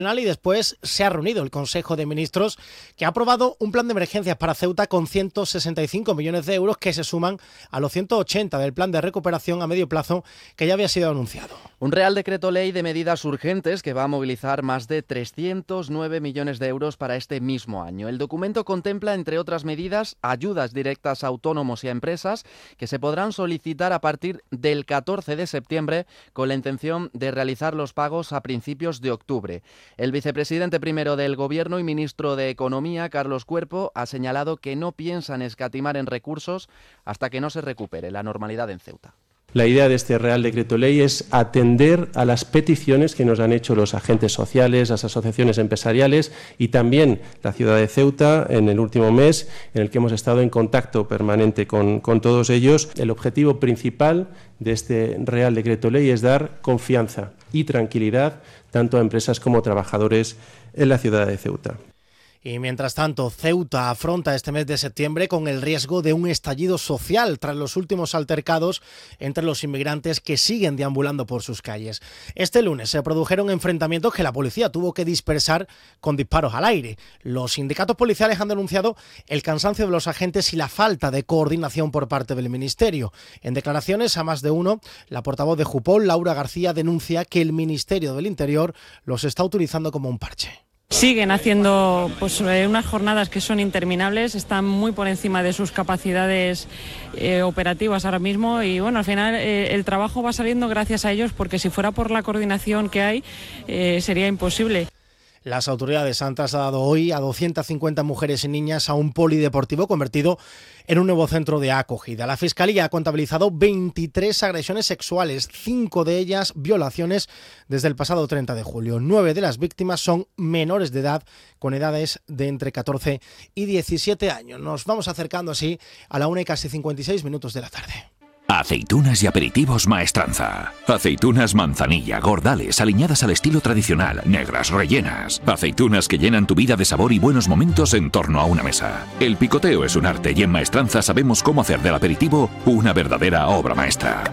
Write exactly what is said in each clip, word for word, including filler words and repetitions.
Y después se ha reunido el Consejo de Ministros, que ha aprobado un plan de emergencias para Ceuta con ciento sesenta y cinco millones de euros que se suman a los ciento ochenta del plan de recuperación a medio plazo que ya había sido anunciado. Un Real Decreto Ley de medidas urgentes que va a movilizar más de trescientos nueve millones de euros para este mismo año. El documento contempla, entre otras medidas, ayudas directas a autónomos y a empresas que se podrán solicitar a partir del catorce de septiembre con la intención de realizar los pagos a principios de octubre. El vicepresidente primero del Gobierno y ministro de Economía, Carlos Cuerpo, ha señalado que no piensan escatimar en recursos hasta que no se recupere la normalidad en Ceuta. La idea de este Real Decreto Ley es atender a las peticiones que nos han hecho los agentes sociales, las asociaciones empresariales y también la ciudad de Ceuta en el último mes, en el que hemos estado en contacto permanente con, con todos ellos. El objetivo principal de este Real Decreto Ley es dar confianza y tranquilidad tanto a empresas como a trabajadores en la ciudad de Ceuta. Y mientras tanto, Ceuta afronta este mes de septiembre con el riesgo de un estallido social tras los últimos altercados entre los inmigrantes que siguen deambulando por sus calles. Este lunes se produjeron enfrentamientos que la policía tuvo que dispersar con disparos al aire. Los sindicatos policiales han denunciado el cansancio de los agentes y la falta de coordinación por parte del Ministerio. En declaraciones a más de uno, la portavoz de Jupol, Laura García, denuncia que el Ministerio del Interior los está utilizando como un parche. Siguen haciendo pues, unas jornadas que son interminables, están muy por encima de sus capacidades eh, operativas ahora mismo y bueno, al final eh, el trabajo va saliendo gracias a ellos porque si fuera por la coordinación que hay eh, sería imposible. Las autoridades han trasladado hoy a doscientas cincuenta mujeres y niñas a un polideportivo convertido en un nuevo centro de acogida. La Fiscalía ha contabilizado veintitrés agresiones sexuales, cinco de ellas violaciones desde el pasado treinta de julio. Nueve de las víctimas son menores de edad, con edades de entre catorce y diecisiete años. Nos vamos acercando así a la una y casi cincuenta y seis minutos de la tarde. Aceitunas y aperitivos Maestranza. Aceitunas manzanilla, gordales, aliñadas al estilo tradicional, negras, rellenas. Aceitunas que llenan tu vida de sabor y buenos momentos en torno a una mesa. El picoteo es un arte y en Maestranza sabemos cómo hacer del aperitivo una verdadera obra maestra.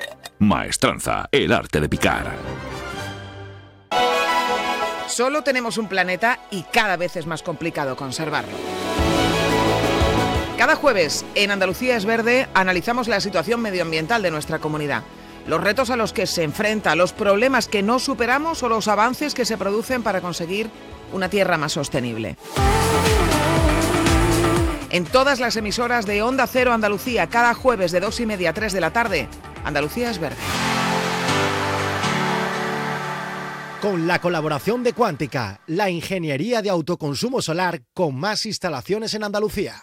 Maestranza, el arte de picar. Solo tenemos un planeta y cada vez es más complicado conservarlo. Cada jueves en Andalucía es Verde analizamos la situación medioambiental de nuestra comunidad, los retos a los que se enfrenta, los problemas que no superamos o los avances que se producen para conseguir una tierra más sostenible. En todas las emisoras de Onda Cero Andalucía, cada jueves de dos y media a tres de la tarde, Andalucía es Verde. Con la colaboración de Cuántica, la ingeniería de autoconsumo solar con más instalaciones en Andalucía.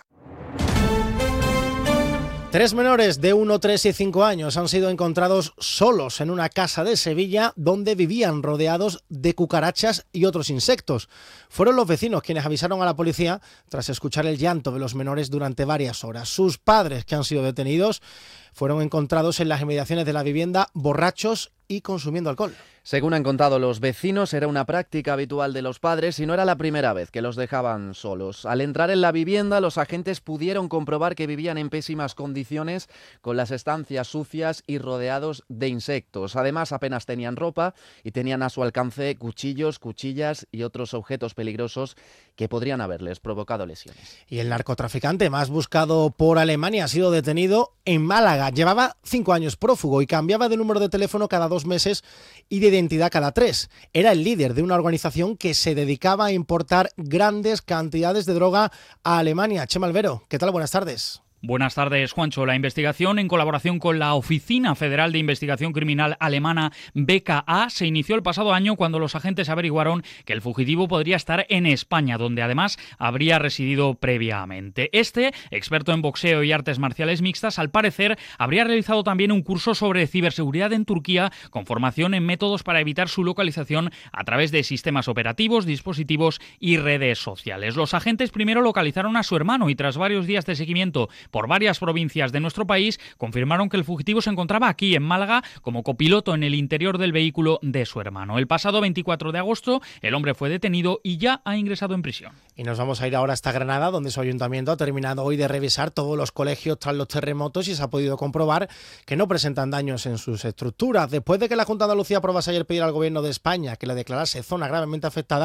Tres menores de uno, tres y cinco años han sido encontrados solos en una casa de Sevilla donde vivían rodeados de cucarachas y otros insectos. Fueron los vecinos quienes avisaron a la policía tras escuchar el llanto de los menores durante varias horas. Sus padres, que han sido detenidos, fueron encontrados en las inmediaciones de la vivienda borrachos y consumiendo alcohol. Según han contado los vecinos, era una práctica habitual de los padres y no era la primera vez que los dejaban solos. Al entrar en la vivienda, los agentes pudieron comprobar que vivían en pésimas condiciones, con las estancias sucias y rodeados de insectos. Además, apenas tenían ropa y tenían a su alcance cuchillos, cuchillas y otros objetos peligrosos que podrían haberles provocado lesiones. Y el narcotraficante más buscado por Alemania ha sido detenido en Málaga. Llevaba cinco años prófugo y cambiaba de número de teléfono cada dos meses y de identidad cada tres. Era el líder de una organización que se dedicaba a importar grandes cantidades de droga a Alemania. Chema Alvero, ¿qué tal? Buenas tardes. Buenas tardes, Juancho. La investigación, en colaboración con la Oficina Federal de Investigación Criminal alemana B K A, se inició el pasado año cuando los agentes averiguaron que el fugitivo podría estar en España, donde además habría residido previamente. Este, experto en boxeo y artes marciales mixtas, al parecer habría realizado también un curso sobre ciberseguridad en Turquía, con formación en métodos para evitar su localización a través de sistemas operativos, dispositivos y redes sociales. Los agentes primero localizaron a su hermano y tras varios días de seguimiento por varias provincias de nuestro país confirmaron que el fugitivo se encontraba aquí en Málaga como copiloto en el interior del vehículo de su hermano. El pasado veinticuatro de agosto el hombre fue detenido y ya ha ingresado en prisión. Y nos vamos a ir ahora hasta Granada, donde su ayuntamiento ha terminado hoy de revisar todos los colegios tras los terremotos y se ha podido comprobar que no presentan daños en sus estructuras. Después de que la Junta de Andalucía aprobase ayer pedir al Gobierno de España que le declarase zona gravemente afectada,